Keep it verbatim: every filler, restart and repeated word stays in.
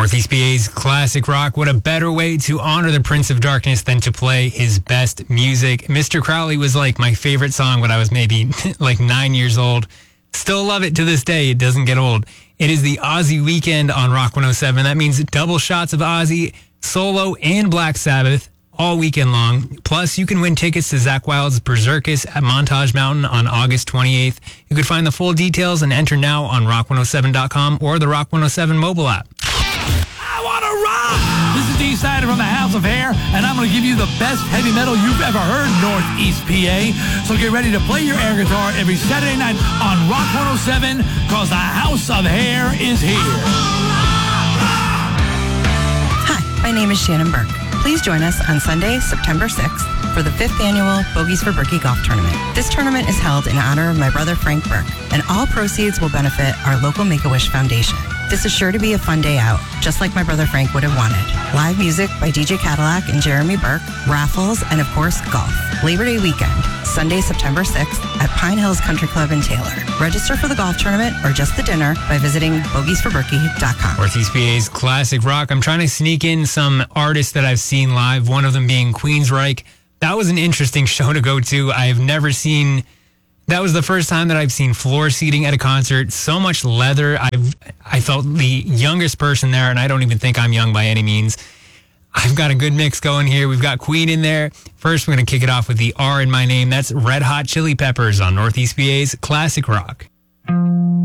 Northeast P A's classic rock. What a better way to honor the Prince of Darkness than to play his best music. Mister Crowley was like my favorite song when I was maybe like nine years old. Still love it to this day. It doesn't get old. It is the Ozzy weekend on Rock one oh seven. That means double shots of Ozzy, solo, and Black Sabbath all weekend long. Plus, you can win tickets to Zakk Wylde's Berserkus at Montage Mountain on August twenty-eighth. You can find the full details and enter now on rock one oh seven dot com or the Rock one oh seven mobile app. I want to rock! This is D-Sider from the House of Hair, and I'm going to give you the best heavy metal you've ever heard, Northeast P A. So get ready to play your air guitar every Saturday night on Rock one oh seven, because the House of Hair is here. Hi, my name is Shannon Burke. Please join us on Sunday, September sixth, for the fifth annual Bogies for Berkey Golf Tournament. This tournament is held in honor of my brother Frank Burke, and all proceeds will benefit our local Make-A-Wish Foundation. This is sure to be a fun day out, just like my brother Frank would have wanted. Live music by D J Cadillac and Jeremy Burke, raffles, and of course, golf. Labor Day weekend, Sunday, September sixth, at Pine Hills Country Club in Taylor. Register for the golf tournament or just the dinner by visiting bogies for berkey dot com. Northeast P A's classic rock. I'm trying to sneak in some artists that I've seen live, one of them being Queensryche. That was an interesting show to go to. I have never seen... That was the first time that I've seen floor seating at a concert. So much leather. I've I felt the youngest person there, and I don't even think I'm young by any means. I've got a good mix going here. We've got Queen in there. First, we're going to kick it off with the R in my name. That's Red Hot Chili Peppers on Northeast P A's Classic Rock.